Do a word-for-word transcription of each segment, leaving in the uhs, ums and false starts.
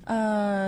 เอ่อ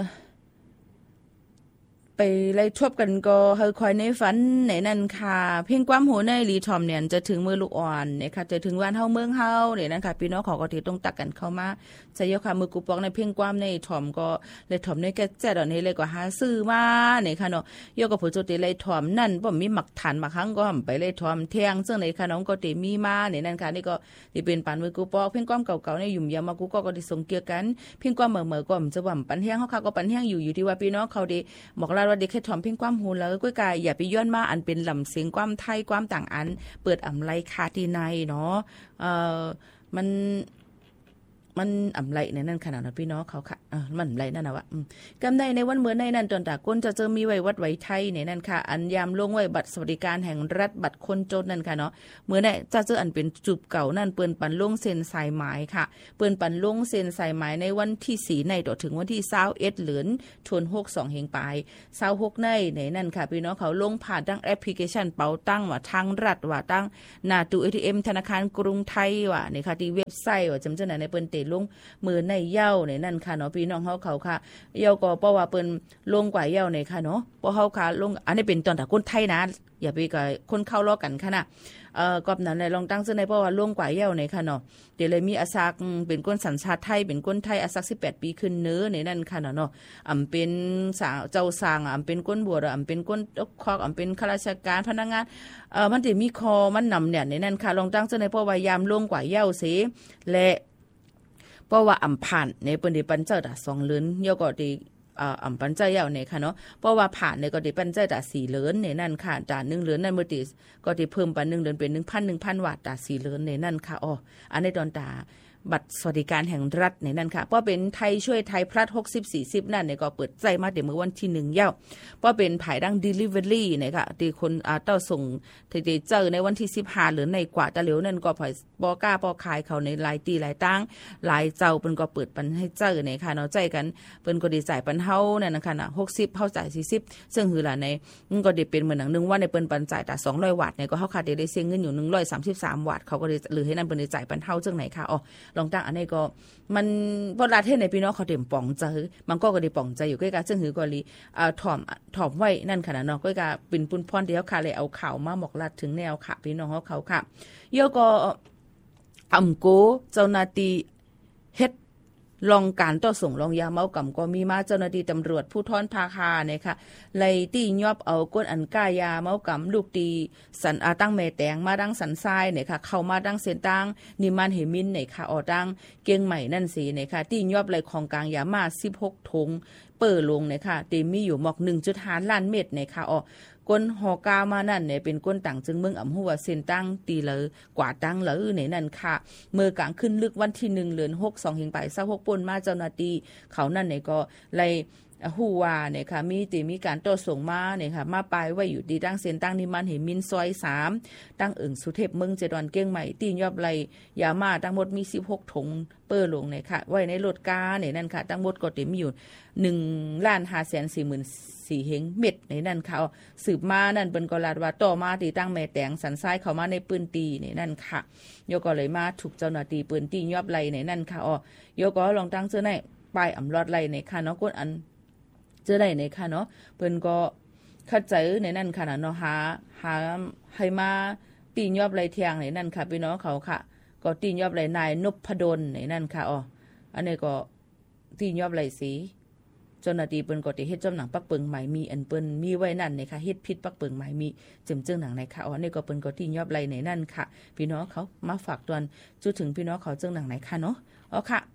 ไปไล่ทบกันก็เฮาคอยในฝันในนั่นค่ะเพียงความหูในรีทอมเนี่ยจะถึงมือลูกอ่อนเนี่ยค่ะจะถึงวันเฮาเมืองเฮาเนี่ยนั่นค่ะพี่น้องขอก็ที่ต้องตักกันเข้ามาใส่ยกค่ะมือกูปองในเพียงความในทอมก็เลยทอมในแก่แจ้ดอกนี้เลยก็หาซื้อมาเนี่ยค่ะเนาะยกกับผู้จุติเลยทอมนั่นบ่มีหมักฐานมาครั้งก็ไปเลยทอมเที่ยงซึ่งในค่ะน้องก็ติมีมาเนี่ยนั่นค่ะนี่ก็ที่เป็นปันมือกูปองเพียงความเก่าๆในยุ่มยามากูก็ก็ที่ส่งเกี่ยวกันเพียงความเหม่อๆก็จะว่าปันเที่ยงเฮาค่ะก็ปันเที่ยงอยู่อยู่ที่ว่าพี่น้องเขาได้บอกลาว่าเด็กแค่ทอมเพียงความหูแล้วก็กายอย่าไปย้อนมาอันเป็นลำเสียงความไทยความต่างอันเปิดอำไลคาที่ในเนาะเอ่อมันมันอำไลในนั่นขนาดนั้นพี่น้องเขาค่ะเออมันอำไลนั่นนะวะกำในในวันเมื่อในนั่นตอนตาก้นจะเจอมีไว้วัดไว้ไทยในนั่นค่ะอันยามลงไว้บัตรสวัสดิการแห่งรัฐบัตรคนจนนั่นค่ะเนาะเมื่อเนี่ยจะเจออันเป็นจุบเก่านั่นเปิ้นปันลงเซ็นสายหมายค่ะเปิ้นปันลงเซ็นสายหมายในวันที่สี่ในต่อถึงวันที่ยี่สิบเอ็ดเหลือนทวนหกสิบสองเฮงปลายยี่สิบหกในในนั่นค่ะพี่น้องเขาลงผ่านทางแอปพลิเคชันเป๋าตังว่าทางรัฐว่าตั้งหน้าตู้ เอ ที เอ็ม ธนาคารกรุงไทยว่านี่ค่ะที่เว็บไซต์ว่าจำจังไหนในเปิ้นเตลงมือในเย้าในนั่นค่ะเนาะพี่น้องเฮาเขาค่ะเย้าก็เพราะว่าเปิ้นลงกว่าเย้าในค่ะเนาะเพราะเฮาค่ะลงอันนี้เป็นตอนแต่คนไทยนะอย่าไปกับคนเข้าล้อกันค่ะนะเอ่อกอบนั้นเลยลองตั้งซื่อในเพราะว่าลงกว่าเย้าในค่ะเนาะเดี๋ยวเลยมีอาซักเป็นคนสัญชาติไทยเป็นคนไทยอาซักสิบแปดปีขึ้นเนื้อในนั่นค่ะเนาะอำเป็นสาวเจ้าสร้างอำเป็นคนบวชอำเป็นคนตกคอกอำเป็นข้าราชการพนักงานเอ่อมันสิมีคอมันนำเนี่ยในนั่นค่ะลองตั้งซื่อในเพราะว่ายามลงกว่าเย้าสิและเพราะว่าอำผ่านในเปิ้นได้ปันเจ้าดาสองเลือนเยาก็ได้อ่าอำปันเจ้าเยาในค่ะเนาะเพราะว่าผ่านในก็ได้ปันเจ้าดาสี่เลือนในนั่นค่ะดาหนึ่งเลือนนั่นมื้อติก็ได้เพิ่มปันหนึ่งเลือนเป็น หนึ่งพัน หนึ่งพัน บาทดาสี่เลือนในนั่นค่ะอ๋ออันในตอนตาบัตรสวัสดิการแห่งรัฐในนั่นค่ะเพราะเป็นไทยช่วยไทยพลัดหกสิบ สี่สิบนั่นเนี่ยก็เปิดใจมาแต่เมื่อวันที่หนึ่งเย้าเพราะเป็นภายดัง delivery เนี่ยค่ะที่คนอ่าเต้าส่งที่ได้เจอในวันที่สิบห้าหรือในกว่าตะเหลียวนั่นก็พอยบ่กล้าบ่ขายเขาในหลายตีหลายตั้งหลายเจ้าเปิ้นก็เปิดปันให้เจอเนี่ยค่ะเนาะใจกันเปิ้นก็ได้จ่ายปันเฮานั่นนะคะน่ะหกสิบเฮาจ่ายสี่สิบซึ่งคือล่ะในมันก็ได้เป็นเหมือนหนังนึงว่าในเปิ้นปันจ่ายแต่สองร้อยวัตต์เนี่ยก็เฮาขาดได้เสียเงินอยู่หนึ่งร้อยสามสิบสามวัตต์เขาก็ได้หรือให้นั่นเปิ้นได้จ่ายปันเฮาจังไหนค่ะอ๋อลองตั้งอันนี้ก็มันพอลาเทศในพี่น้องเขาเต็มป่องใจมันก็ก็ได้ป่องใจอยู่ใกล้ๆซึ่งหือก็ลีอ่าถ่อมถ่อมไว้นั่นค่ะเนาะก็ก็เป็นปุ้นพรที่เฮาค่ะเลยเอาข่าวมาบอกลาดถึงแนวค่ะพี่น้องเฮาเขาค่ะเยอะก็อำโกเจ้าหน้าที่เฮ็ดลองการต่อส่งลองยาเมากำก็มีมาเจ้าหน้าที่ตำรวจผู้ทอนภาคาเนี่ยค่ะไล่ตียอบเอาก้นอันก้ายาเมากำลูกตีสันอาตั้งแม่แตงมาดังสันทรายเนี่ยค่ะเข้ามาดังเส้นตั้งนิมันเหมินเนี่ยค่ะออดังเกียงใหม่นั่นสิเนี่ยค่ะตียอบไล่ของกลางยามาสิบหกถุงเปิดลงเนี่ยค่ะเต็มมีอยู่หมอก หนึ่งจุดห้า ล้านเม็ดเนี่ยค่ะอ๋อก้นหอกามานั่นเนี่ยเป็นก้นต่างจึงเมืองอำหัวเส้นตั้งตีเลยกว่าตั้งเลยในนั่นค่ะเมื่อกลางขึ้นลึกวันที่หนึ่งเดือนหกสองเฮงไปเศร้าหกปนมาเจ้าหน้าที่เขานั่นเนี่ยก็เลยฮู้ว่าเนี่ยค่ะมีติมีการต่อส่งมาเนี่ยค่ะมาปลายไว้อยู่ดีตั้งเส้นตั้งนิมันเห็นมินซอยสามตั้งเอิงสุเทพเมืองเจดอนเก้งใหม่ตียอบไหลยามาทั้งหมดมีสิบหกถุงเปิ้ลลงเนี่ยค่ะไว้ในรถกาเนี่ยนั่นค่ะทั้งหมดก็เต็มอยู่หนึ่งล้านห้าแสนสี่หมื่นสี่เฮงเม็ดในนั่นค่ะสืบมานั่นเป็นกลาดว่าต่อมาตีตั้งแม่แตงสันทรายเข้ามาในปืนตีในนั่นค่ะโยก็เลยมาถูกเจ้าหน้าที่ปืนตียอบไหลในนั่นค่ะอ๋อโยก็ลองตั้งเสื้อในปลายอำรอดไหลในค่ะเนาะก้นอันเจอได้ในค่ะเนาะเปิ้นก็เข้าใจในนั่นค่ะเนาะหาหาให้มาตียอบไหลเทียงในนั่นค่ะพี่น้องเขาค่ะก็ตียอบไหลนายนพดลในนั่นค่ะอ๋ออันนี้ก็ตียอบไหลสีเจ้าหน้าที่เปิ้นก็ได้เฮ็ดจำหนังปักเปิงใหม่มีอันเปิ้นมีไว้นั่นนะคะเฮ็ดผิดปักเปิงใหม่มีจึงจึงหนังในค่ะอ๋อนี่ก็เปิ้นก็ตียอบไหลในนั่นค่ะพี่น้องเขามาฝากตอนจุดถึงพี่น้องเขาจึงหนังไหนค่ะเนาะอ๋อค่ะ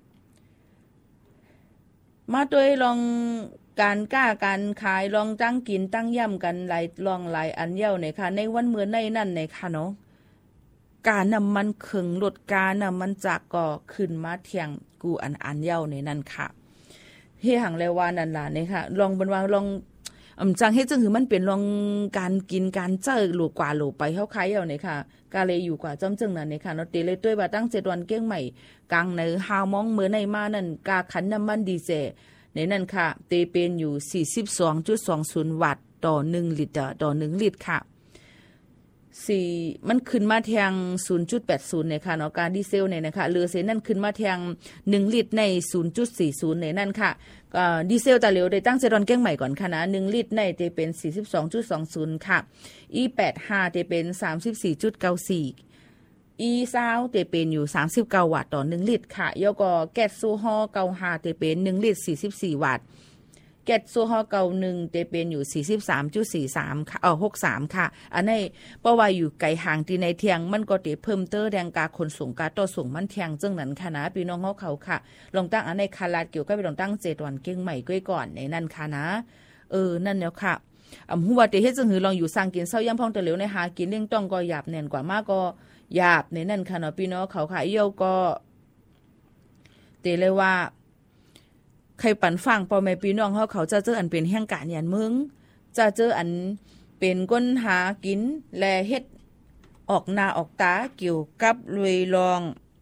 มาโดยลองการกล้าการขายลองตั้งกินตั้งย่ำกันหลายลองหลายอันเย้าเนี่ยค่ะในวันเมื่อในนั่นเนี่ยค่ะเนาะการนำมันขึงลดการนำมันจากก็ขึ้นมาเที่ยงกูอันอันเย้าในนั่นค่ะเฮียหังแล้วว่านั่นล่ะเนี่ยค่ะลองบนว่าลองอำจังเฮ็ดจังคือมันเป็นลองการกินการเจอหลูกว่าหลูไปเฮาขายเอาเนี่ยค่ะกาเลยอยู่กว่าจำจึงนั่นเนี่ยค่ะเนาะเตเลยต้วยว่าตั้งเจ็ดวันเก้งใหม่กลางในฮาวมองเมื่อในมานั่นกาขันน้ำมันดีเซลในนั่นค่ะเตเป็นอยู่ สี่สิบสองจุดสองศูนย์ วัตต์ต่อหนึ่งลิตรต่อหนึ่งลิตรค่ะสี่มันขึ้นมาแทง ศูนย์จุดแปดศูนย์ เนี่ยค่ะเนาะการดีเซลเนี่ยนะคะเรือเซนั่นขึ้นมาแทงหนึ่งลิตรใน ศูนย์จุดสี่ศูนย์ เนี่ยนั่นค่ะอ่าดีเซลตะเหลวได้ตั้งเซรอนแก้งใหม่ก่อนค่ะนะหนึ่งลิตรในจะเป็น สี่สิบสองจุดสองศูนย์ ค่ะ อี แปดสิบห้า จะเป็น สามสิบสี่จุดเก้าสี่ อีซาวจะเป็นอยู่สามสิบเก้าวัตต์ต่อหนึ่งลิตรค่ะแล้วก็แก๊สโซฮอล์เก้าสิบห้าจะเป็นหนึ่งลิตรสี่สิบสี่วัตต์แก๊สโซฮอล์เก้าสิบเอ็ดจะเป็นอยู่ สี่สิบสามจุดสี่สาม ค่ะเอ่อหกสิบสามค่ะอันนี้เพราะว่าอยู่ไกลห่างที่ในเทียงมันก็จะเพิ่มเติมแรงการขนส่งการต่อส่งมันเทียงจังนั้นค่ะนะพี่น้องเฮาเขาค่ะลองตั้งอันในคาลาดเกี่ยวกับลองตั้งเจ็ดวันเก่งใหม่ก้อยก่อนในนั้นค่ะนะเออนั่นแล้วค่ะอำฮู้ว่าแต่เฮ็ดจังหือลองอยู่สร้างกินเซาย่ำพ่องตะเหลวในหากินเลี้ยงต้องก็หยาบแน่นกว่ามากก็หยาบในนั่นค่ะเนาะพี่น้องเขาค่ะเยี่ยวก็เตเลยว่าใครปั่นฟังพ่อแม่พี่น้องเขาเขาจะเจออันเป็นแห่งการยันมึงจะเจออันเป็นก้นหากินและเฮ็ดออกหน้าออกตาเกี่ยวกับลุยลอง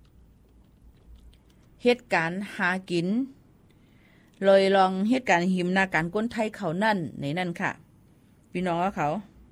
เฮ็ดการหากินลอยลองเฮ็ดการหิมนาการก้นไทยเขานั่นในนั่นค่ะพี่น้องเขา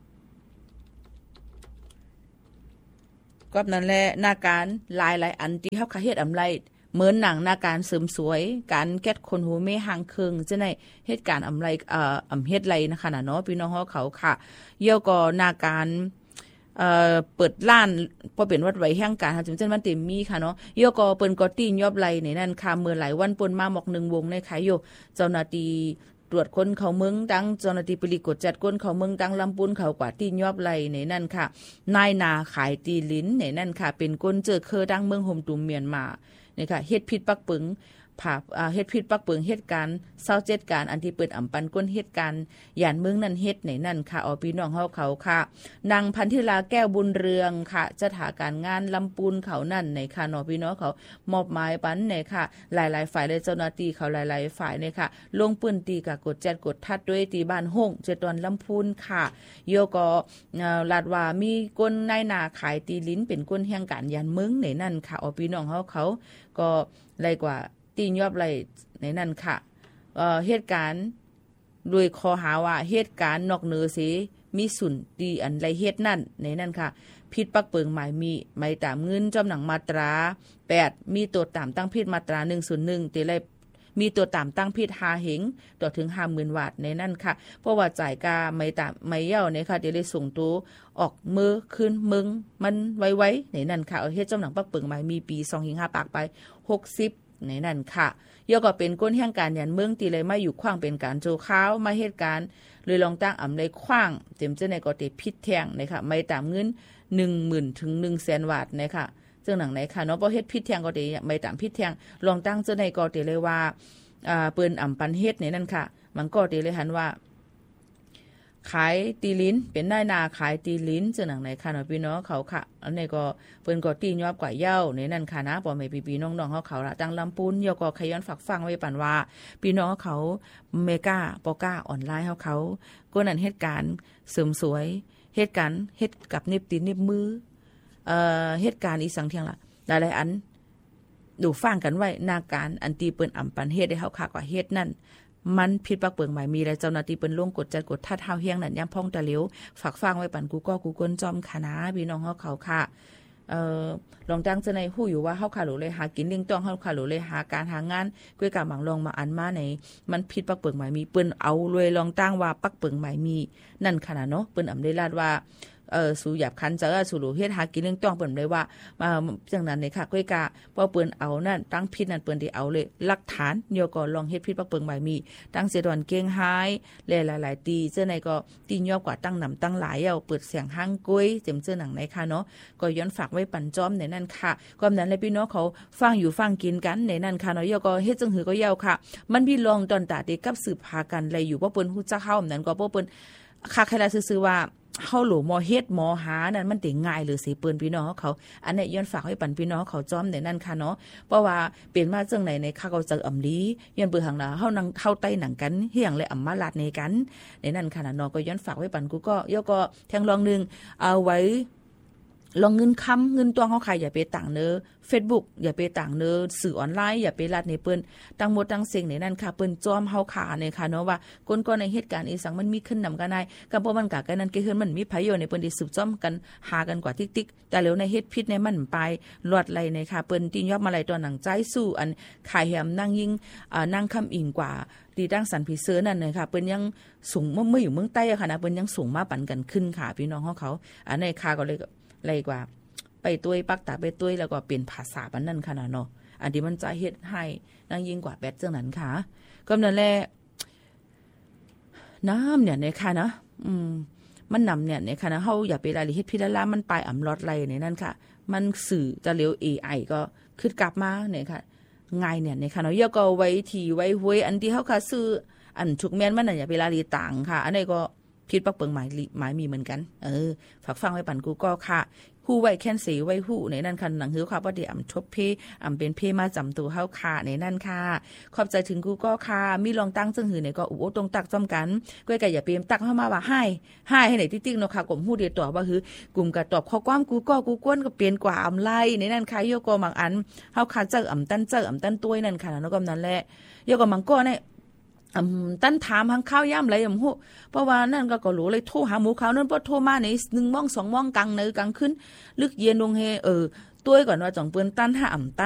ก็นั่นแหละหน้าการหลายหลายอันที่เขาเฮ็ดอำไรเหมือนหนังหน้าการเสริมสวยการแก้คนหูเมหางเคืองจะในเหตุการณ์อำไรเอ่ออำเฮ็ดไรนะคะน่ะเนาะพี่น้องเขาเขาค่ะเยี่ยวก็หน้าการเอ่อเปิดร้านพอเป็นวัดไว้แห่งการค่ะจนจังมันเต็มมีค่ะเนาะเยี่ยวก็เปิ้นก็ตีนยอบไรในนั้นค่ะเมื่อหลายวันปนมาหมอกหนึ่งวงในขายอยู่เจ้าหน้าที่ตรวจคนเขาเมืองดังเจ้าหน้าที่ปริกดจัดคนเขาเมืองดังลำปูนเขากว่าตีนยอบไรในนั่นค่ะนายนาขายตีลิ้นในนั่นค่ะเป็นก้นเจอเคอดังเมืองโฮมตุมเมียนมานี่ค่ะเฮ็ดผิดปักปึงผ่าอ่าเฮ็ดผิดปักปึงเหตุการณ์เศร้าเจ็ดการอันที่เปิดอ่ำปันก้นเหตุการณ์ย่านเมืองนั้นเฮ็ดในนั่นค่ะอ๋อพี่น้องเฮาเขาค่ะนางพันธิลาแก้วบุญเรืองค่ะจะถาการงานลำปูนเขานั่นในค่ะเนาะพี่น้องเขามอบหมายปันในค่ะหลายๆฝ่ายเลยเจ้าหน้าที่เขาหลายๆฝ่ายในค่ะลงปืนตีกับกดแจดกดทัดด้วยตีบ้านห้องเจตอนลำพูนค่ะโยก็เอ่อลาดว่ามีก้นนายนาขายตีลิ้นเป็นก้นแห่งการย่านเมืองในนั่นค่ะอ๋อพี่น้องเฮาเขาก็ไรกว่าตีนยอบไรในนั้นค่ะเอ่อเหตุการณ์โดยคอหาว่าเหตุการณ์นอกเหนือสิมีสุนตีอันไรเหตุนั่นในนั้นค่ะผิดปักเปิงหมายมีไม่ตามเงินจำหนังมาตราแปดมีตัวตามตั้งผิดมาตราหนึ่งศูนย์หนึ่งตีไรมีตัวตามตั้งผิดหาเหงต่อถึงห้าหมื่นบาทในนั้นค่ะเพราะว่าจ่ายกาไม่ตามไม่เย่าเนี่ยค่ะเดี๋ยวเลยส่งตัวออกมือขึ้นมึงมันไว้ๆในนั้นค่ะเอาเฮ็ดจำหนังปักเปิงหมายมีปีสองหิงห้าปากไปหกสิบในนั่นค่ะย่อก็เป็นก้นแห่งการยันเมืองตีเลยมาอยู่ขว้างเป็นการโจข้าวมาเหตุการณ์เลยลองตั้งอำเลยขว้างเต็มเจ้าในก็เตพิษแทงนะคะไม่ตามเงิน หนึ่งหมื่น ถึง หนึ่งแสน บาทนะคะซึ่งหนังไหนค่ะเนาะบ่เฮ็ดพิษแทงก็เตไม่ตามพิษแทงลองตั้งเจ้าในก็เตเลยว่าอ่าเปิ้นอำปันเฮ็ดในนั่นค่ะมันก็เตเลยหันว่าขายตีลิ้นเป็นนายนาขายตีลิ้นเจ้าหนังไหนค่ะเนาะพี่น้องเขาค่ะอันนี้ก็เปิ้นก็ตียอบกว่าเย้าในนั่นค่ะนะบ่แม่พี่ๆน้องๆเฮาเขาละตั้งลำปูนยอก็ขย้อนฝากฟังไว้ปันว่าพี่น้องเขาเมกาปอก้าออนไลน์เฮาเขาก็นั่นเหตุการณ์เสริมสวยเหตุการณ์เฮ็ดกับเน็บตีนเน็บมือเอ่อเหตุการณ์อีสังเทียงล่ะหลายๆอันดูฟังกันไว้นาการอันตีเปิ้นอำปันเฮ็ดได้เฮาค่ะกว่าเฮ็ดนั่นมันผิดปักเปิงหมายมีและเจ้าหน้าที่เปิ้นลงกดจัดกดทัดเฮาเฮียงนั่นย่ำพ่องตะเหลวฝากฟังไว้ปันกูก็กูก้นจอมค่ะนะพี่น้องเฮาเขาค่ะเอ่อลองตั้งจะในฮู้อยู่ว่าเฮาค่ะหรูเลยหากินเลี้ยงต้องเฮาค่ะหรูเลยหาการหางานก้วยกะหมังลองมาอันมาในมันผิดปักเปิงหมายมีเปิ้นเอารวยลองตั้งว่าปักเปิงหมายมีนั่นขนาดเนาะเปิ้นอำได้ลาดว่าเออสู่หยับคันจะสู่หรูเฮ็ดหากินเรื่องต้องเปิ้นเลยว่ามาจังนั้นนี่ค่ะก้อยกะพอเปิ้นเอานั่นตั้งผิดนั่นเปิ้นได้เอาเลยหลักฐานเดี๋ยวก็ลองเฮ็ดผิดปักเปิงหมายมีตั้งเสดอนเก่งหายแลหลายๆตีเจ้าไหนก็ตียอบกว่าตั้งนำตั้งหลายเอาเปิดเสียงห้างก้อยเต็มเจ้าหนังไหนค่ะเนาะก็ย้อนฝากไว้ปั่นจ้อมในนั่นค่ะความนั้นเลยพี่น้องเขาฟังอยู่ฟังกินกันในนั่นค่ะเนาะยอก็เฮ็ดจังหือก็ยาวค่ะมันพี่ลองตอนตาเด็กกับสืบพากันอะไรอยู่บ่เปิ้นฮู้จักเฮานั้นก็บ่เปิ้นค่าใครละซื่อๆว่าเฮาหลูมอเฮ็ดมอหานั่นมันติง่ายหรือสิเปิ้นพี่น้องเขาอันนี้ย้อนฝากให้ปันพี่น้องเขาจ้อมในนั่นค่ะเนาะเพราะว่าเป็นมาจังไหนในข้าเขาจักอำลีย้อนเบิ่งหังน่ะเฮานั่งเข้าใต้หนังกันเฮียงและอำมาลาดในกันในนั่นค่ะเนาะก็ย้อนฝากไว้ปันกูก็ย่อก็แทงลองนึงเอาไว้ลองเงินค้ำเงินตัวเขาขายอย่าไปต่างเนอ Facebook อย่าไปต่างเนอสื่อออนไลน์อย่าไปลัดในเปิ้นตั้งหมดตั้งเสียงในนั้นค่ะเปิ้นจอมเฮาขาเนี่ยค่ะเนาะว่าก้นก็ในเหตุการณ์อีสังมันมีขึ้นนำกันได้ก็เพราะมันกะกันนั้นเกฮือนมันมีไผอยู่ในเปิ้นที่สืบจ้อมกันหากันกว่าติ๊กๆแต่แล้วในเฮ็ดผิดในมันไปลวดไหลในค่ะเปิ้นติยอบมาไหลตัวหนังใจสู้อันขายแหมนั่งยิงอ่านั่งคำอิงกว่าดีดังสันผีเสื้อนั่นเลยค่ะเปิ้นยังสูงเมื่ออยู่เมืองใต้อะค่ะนะเปิ้นยังสูงมาปั่นกันขึ้นค่ะพี่น้องเฮาเขาอันในค่ะก็เลยเลยกว่าไปตุ้ยปักตาไปตุ้ยแล้วก็เปลี่ยนภาษาบันนั่นค่ะเนาะอันที่มันจะเฮ็ดให้นั่งยิ่งกว่าแบดจังนั้นค่ะก็นั่นแหละน้ำเนี่ยในค่ะนะอืมมันนำเนี่ยในค่ะนะเฮาอย่าไปรายละเอียดพิละลามันปลายอ่ำลอดไหลในนั่นค่ะมันสื่อจะเร็ว เอ ไอ ก็ขึ้นกลับมาเนี่ยค่ะง่ายเนี่ยในค่ะเนาะเยอะก็ไว้ทีไว้ห้วยอันที่เฮาค่ะซื้ออันทุกแม่นมันน่ะอย่าไปรายละเอียดต่างค่ะอันนี้ก็ผิดปักเปิงหมายหมายมีเหมือนกันเออฝากฟังไว้ปั่นกูก็ค่ะฮู้ไว้แค้นสีไว้ฮู้ในนั่นค่ะหนังหือค่ะว่าเดี๋ยวอ่ำทบเพอ่ำเป็นเพมาจำตัวเฮาค่ะในนั่นค่ะขอบใจถึงกูก็ค่ะมีลองตั้งจึงหือในก็อุโอตรงตักจอมกันก้อยก็อย่าเปรมตักเข้ามาว่าให้ให้ให้ไหนติ๊กๆเนาะค่ะกลุ่มฮู้เดียวตัวว่าคือกลุ่มก็ตอบข้อความกูก็กูก้นก็เปลี่ยนกว่าอำไล่ในนั่นค่ะโยก็บางอันเฮาค่ะเจออ่ำตั้นเจออ่ำตั้นต้วยนั่นค่ะแล้วก็นั้นแหละโยก็บางก็เนี่ยอืมตั้นถามหังข้าวย่ำไรอ่ำหูเพราะว่านั่นก็ก็รู้เลยโทรหาหมูเขานั่นพอโทรมาในหนึ่งโมงสองโมงกลางเนยกลางคืนลึกเย็นลงเฮเออตัวก่อนว่าจ่องเปิ้นตั้นห้าอ่ำตั้น